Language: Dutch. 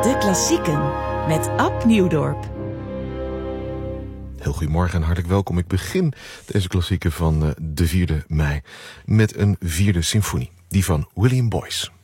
De Klassieken met Ab Nieuwdorp. Heel goedemorgen en hartelijk welkom. Ik begin deze klassieken van de 4e mei met een 4e symfonie, die van William Boyce.